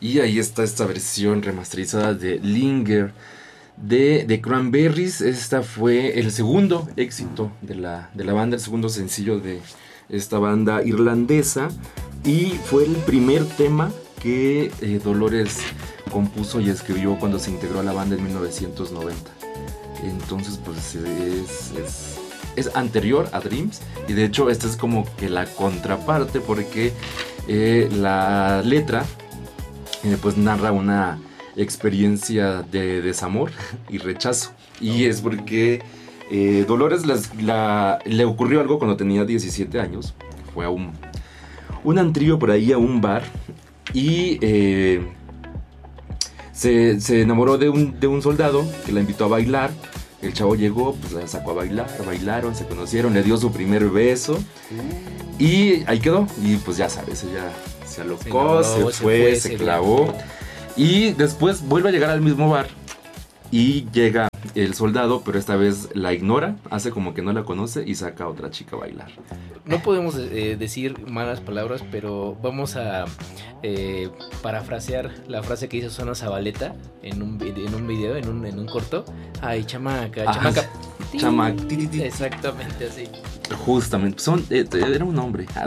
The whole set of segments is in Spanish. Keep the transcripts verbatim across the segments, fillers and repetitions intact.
Y ahí está esta versión remasterizada de Linger de, de Cranberries. Esta fue el segundo éxito de la, de la banda, el segundo sencillo de esta banda irlandesa. Y fue el primer tema que eh, Dolores compuso y escribió cuando se integró a la banda en mil novecientos noventa. Entonces pues es, es, es anterior a Dreams. Y de hecho esta es como que la contraparte, porque eh, la letra eh, pues narra una experiencia de desamor y rechazo. Y es porque eh, Dolores las, la, le ocurrió algo cuando tenía diecisiete años. Fue a un, un antrillo por ahí, a un bar. Y eh, se, se enamoró de un, de un soldado que la invitó a bailar. El chavo llegó, pues la sacó a bailar, bailaron, se conocieron, le dio su primer beso. Y ahí quedó. Y pues ya sabes, ella se alocó, se, enamoró, se, se fue, fue, se, se clavó. Bien. Y después vuelve a llegar al mismo bar. Y llega el soldado, pero esta vez la ignora, hace como que no la conoce y saca a otra chica a bailar. No podemos eh, decir malas palabras, pero vamos a eh, parafrasear la frase que hizo Susana Zabaleta en un, en un video, en un, en un corto. Ay, chamaca, ah, chamaca. Chamac. Exactamente así. Justamente, son, eh, era un hombre. Ay,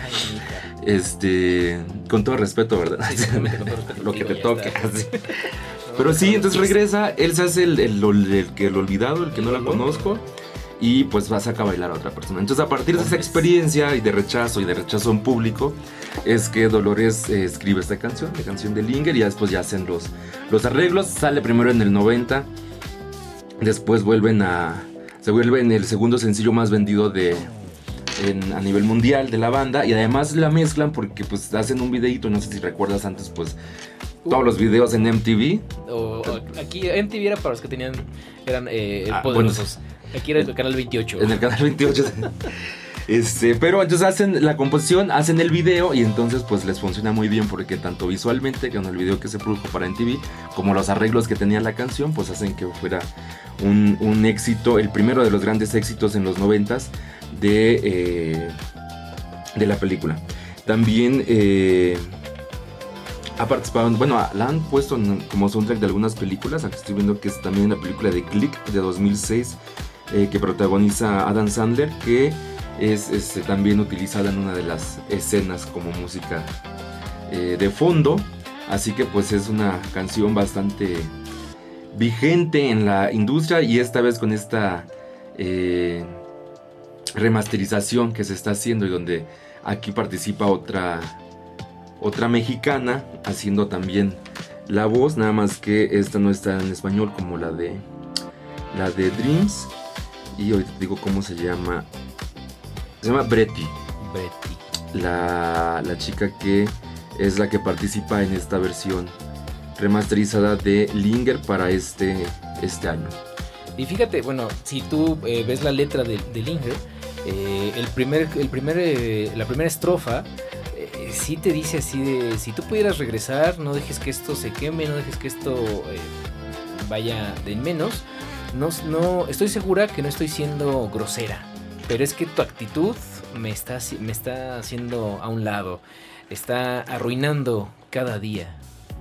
este, con todo respeto, ¿verdad? Sí, con todo respeto. Lo que te toque. Pero sí, entonces regresa, él se hace el, el, el, el, el olvidado, el que no la conozco, y pues va a sacar a bailar a otra persona. Entonces a partir de esa experiencia y de rechazo y de rechazo en público es que Dolores eh, escribe esta canción, la canción de Linger, y ya después ya hacen los, los arreglos. Sale primero en el noventa, después vuelven a, se vuelve en el segundo sencillo más vendido de... En, a nivel mundial de la banda, y además la mezclan porque pues hacen un videíto, no sé si recuerdas antes pues todos los videos en M T V. O, o aquí M T V era para los que tenían eran eh, ah, poderosos. Bueno, aquí era el canal veintiocho. En el canal veintiocho. Este, pero entonces hacen la composición, hacen el video, y entonces pues les funciona muy bien porque tanto visualmente con el video que se produjo para M T V como los arreglos que tenía la canción pues hacen que fuera un, un éxito, el primero de los grandes éxitos en los noventas de, eh, de la película. También eh, ha participado, bueno, la han puesto en, como soundtrack de algunas películas. Aquí estoy viendo que es también la película de Click de dos mil seis, eh, que protagoniza Adam Sandler, que es, es también utilizada en una de las escenas como música eh, de fondo. Así que pues es una canción bastante vigente en la industria, y esta vez con esta eh, remasterización que se está haciendo, y donde aquí participa otra otra mexicana haciendo también la voz, nada más que esta no está en español como la de la de Dreams. Y ahorita te digo cómo se llama. Se llama Bretty. Bretty. La, la chica que es la que participa en esta versión remasterizada de Linger para este, este año. Y fíjate, bueno, si tú eh, ves la letra de, de Linger, eh, el primer, el primer, eh, la primera estrofa eh, sí te dice así de: si tú pudieras regresar, no dejes que esto se queme, no dejes que esto eh, vaya de menos. No, no, estoy segura que no estoy siendo grosera, pero es que tu actitud me está, me está haciendo a un lado, está arruinando cada día.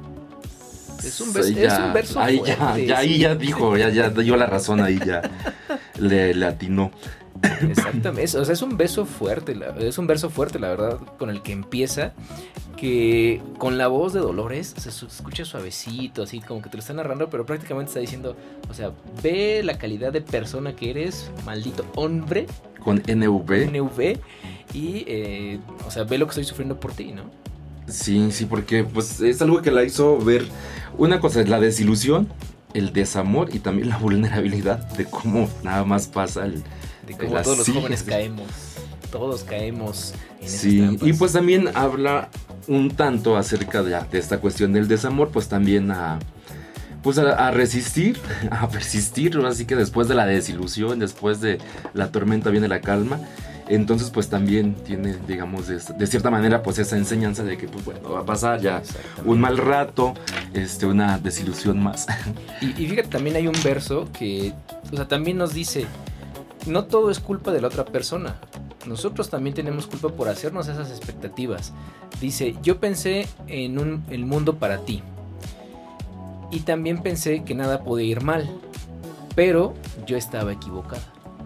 Es un, verso, ya, es un verso ahí fuerte. Ya, ya, ahí sí. ya dijo, ya, ya dio la razón, ahí ya le, le atinó. Exactamente, es, o sea, es un verso fuerte, es un verso fuerte, la verdad, con el que empieza, que con la voz de Dolores se escucha suavecito, así como que te lo está narrando, pero prácticamente está diciendo, o sea, ve la calidad de persona que eres, maldito hombre. Con N V. N V, y, eh, o sea, ve lo que estoy sufriendo por ti, ¿no? Sí, sí, porque pues es algo que la hizo ver. Una cosa es la desilusión, el desamor y también la vulnerabilidad de cómo nada más pasa el, de cómo el todos los jóvenes caemos, todos caemos en sí, esas trampas. Y pues también habla un tanto acerca de, de esta cuestión del desamor, pues también a pues a, a resistir, a persistir, así que después de la desilusión, después de la tormenta viene la calma. Entonces pues también tiene, digamos, de, de cierta manera pues esa enseñanza de que pues bueno, va a pasar ya un mal rato, este, una desilusión más. Y, y fíjate, también hay un verso que, o sea, también nos dice, no todo es culpa de la otra persona, nosotros también tenemos culpa por hacernos esas expectativas. Dice, yo pensé en un el mundo para ti. Y también pensé que nada podía ir mal. Pero yo estaba equivocada.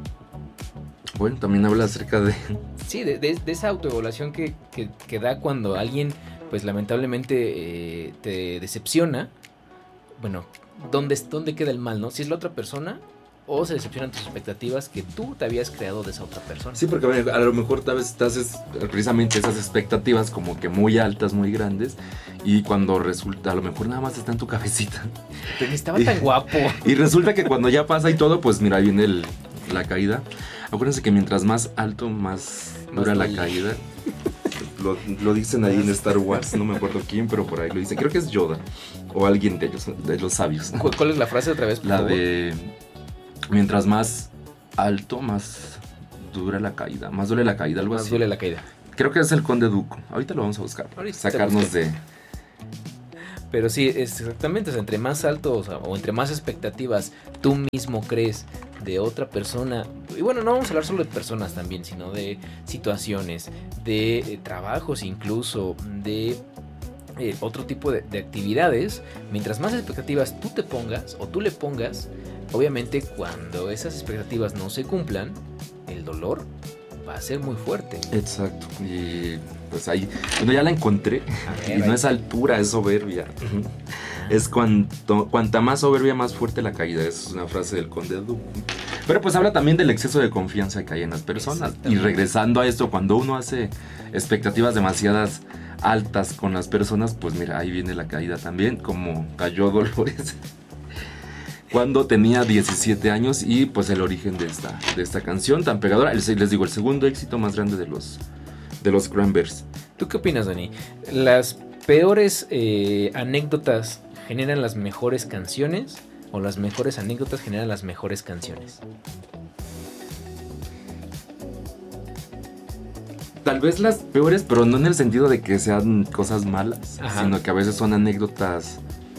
Bueno, también habla acerca de... Sí, de, de, de esa autoevaluación que, que, que da cuando alguien, pues lamentablemente, eh, te decepciona. Bueno, ¿dónde, ¿dónde queda el mal, no? Si es la otra persona o se decepcionan tus expectativas que tú te habías creado de esa otra persona. Sí, porque a lo mejor tal vez estás es, precisamente esas expectativas como que muy altas, muy grandes, y cuando resulta, a lo mejor nada más está en tu cabecita. Pero ni estaba tan guapo. Y resulta que cuando ya pasa y todo, pues mira, ahí viene el, la caída. Acuérdense que mientras más alto, más, más dura la caída. Lo, lo dicen ahí en Star Wars, no me acuerdo quién, pero por ahí lo dicen. Creo que es Yoda o alguien de ellos, de los sabios. ¿Cuál es la frase otra vez? Por la favor? de mientras más alto, más dura la caída. Más duele la caída, algo Más así. duele la caída. Creo que es el Conde Dooku. Ahorita lo vamos a buscar. Ahorita sacarnos de... Pero sí, es exactamente, o sea, entre más alto, o, sea, o entre más expectativas tú mismo crees de otra persona, y bueno, no vamos a hablar solo de personas también, sino de situaciones, de eh, trabajos incluso, de eh, otro tipo de, de actividades. Mientras más expectativas tú te pongas o tú le pongas, obviamente cuando esas expectativas no se cumplan, el dolor va a ser muy fuerte. Exacto. Y pues ahí, bueno, ya la encontré. Ver, y no es altura, es soberbia. Es cuanto, cuanta más soberbia, más fuerte la caída. Esa es una frase del Conde Dooku. Pero pues habla también del exceso de confianza que hay en las personas. Y regresando a esto, cuando uno hace expectativas demasiadas altas con las personas, pues mira, ahí viene la caída también, como cayó Dolores cuando tenía diecisiete años. Y pues el origen de esta, de esta canción tan pegadora, les, les digo, el segundo éxito más grande de los, de los Cranberries. ¿Tú qué opinas, Dani? ¿Las peores eh, anécdotas generan las mejores canciones o las mejores anécdotas generan las mejores canciones? Tal vez las peores, pero no en el sentido de que sean cosas malas, ajá, sino que a veces son anécdotas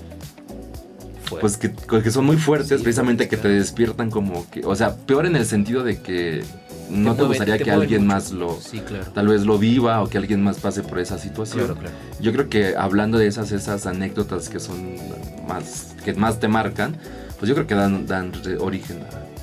Fuerte. Pues que, que son muy fuertes, sí, precisamente fuerte, que claro. Te despiertan como que, o sea, peor en el sentido de que no te, te gustaría te que alguien mucho. Más lo, sí, claro. Tal vez lo viva o que alguien más pase por esa situación. Claro, claro. Yo creo que hablando de esas, esas anécdotas que son más, que más te marcan, pues yo creo que dan, dan origen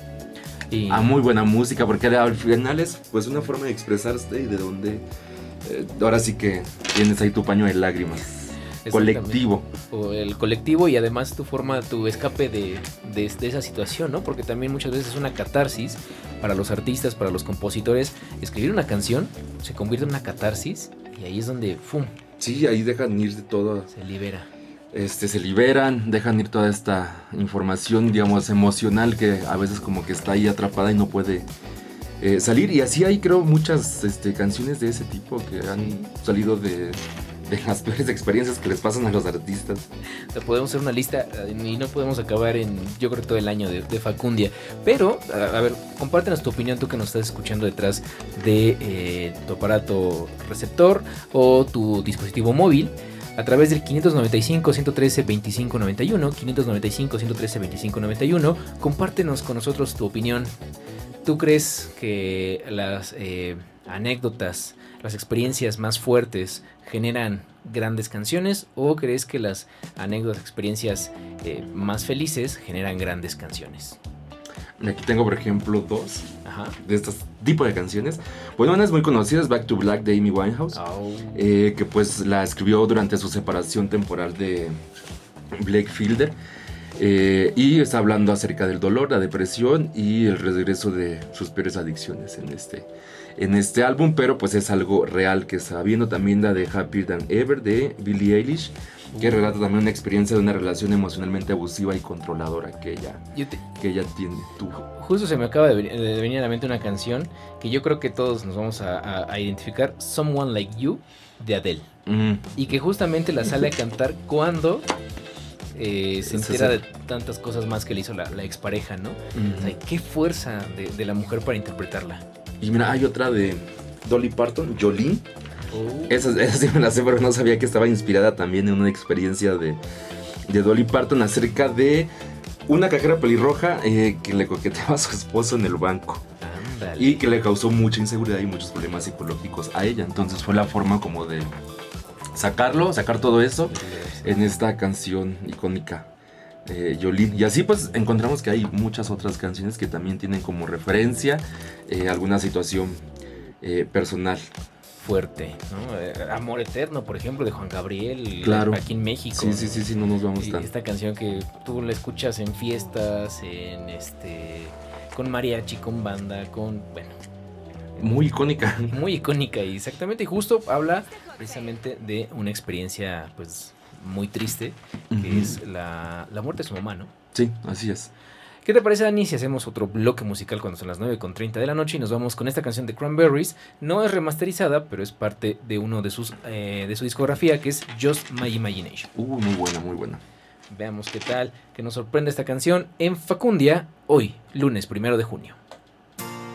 a, y... a muy buena música, porque al final es pues una forma de expresarte y de donde, eh, ahora sí que tienes ahí tu paño de lágrimas. Colectivo. O el colectivo y además tu forma, tu escape de, de, de esa situación, ¿no? Porque también muchas veces es una catarsis para los artistas, para los compositores. Escribir una canción se convierte en una catarsis y ahí es donde ¡fum! Sí, ahí dejan ir de todo. Se libera. Este, se liberan, dejan ir toda esta información, digamos, emocional que a veces como que está ahí atrapada y no puede eh, salir. Y así hay, creo, muchas este, canciones de ese tipo que han salido de... de las peores experiencias que les pasan a los artistas. Podemos hacer una lista y no podemos acabar en, yo creo, todo el año de, de Facundia. Pero, a, a ver, compártenos tu opinión, tú que nos estás escuchando detrás de eh, tu aparato receptor o tu dispositivo móvil, a través del quinientos noventa y cinco, ciento trece, veinticinco noventa y uno, quinientos noventa y cinco, ciento trece, veinticinco noventa y uno. Compártenos con nosotros tu opinión. ¿Tú crees que las eh, anécdotas, las experiencias más fuertes generan grandes canciones o crees que las anécdotas, experiencias eh, más felices generan grandes canciones? Aquí tengo, por ejemplo, dos Ajá. de estos tipos de canciones. Bueno, una es muy conocida, es Back to Black de Amy Winehouse, oh. eh, que pues la escribió durante su separación temporal de Blake Fielder. Eh, y está hablando acerca del dolor, la depresión y el regreso de sus peores adicciones en este, en este álbum, pero pues es algo real que está viendo. También la de Happier Than Ever de Billie Eilish, que relata también una experiencia de una relación emocionalmente abusiva y controladora que ella, te... que ella tiene. Tú. Justo se me acaba de venir, de venir a la mente una canción que yo creo que todos nos vamos a, a, a identificar, Someone Like You de Adele, mm. y que justamente la sale a cantar cuando... Eh, se entera de tantas cosas más que le hizo la, la expareja, ¿no? Uh-huh. O sea, qué fuerza de, de la mujer para interpretarla. Y mira, hay otra de Dolly Parton, Jolene. Oh. Esa, esa sí me la sé, pero no sabía que estaba inspirada también en una experiencia de, de Dolly Parton acerca de una cajera pelirroja eh, que le coqueteaba a su esposo en el banco. Órale. Y que le causó mucha inseguridad y muchos problemas psicológicos a ella. Entonces fue la forma como de sacarlo, sacar todo eso en esta canción icónica. Eh, Yolene. Y así pues encontramos que hay muchas otras canciones que también tienen como referencia eh, alguna situación eh, personal. Fuerte, ¿no? Eh, Amor Eterno, por ejemplo, de Juan Gabriel, Claro. aquí en México. Sí, sí, sí, sí, no nos vamos Y tan... esta canción que tú la escuchas en fiestas, en este, con mariachi, con banda, con, bueno, Muy icónica. muy icónica y exactamente, y justo habla precisamente de una experiencia, pues, muy triste, que Uh-huh. es la, la muerte de su mamá, ¿no? Sí, así es. ¿Qué te parece, Dani, si hacemos otro bloque musical cuando son las nueve con treinta de la noche y nos vamos con esta canción de Cranberries? No es remasterizada, pero es parte de uno de sus eh, de su discografía, que es Just My Imagination. Uh, muy buena, muy buena. Veamos qué tal, que nos sorprende esta canción en Facundia, hoy, lunes primero de junio.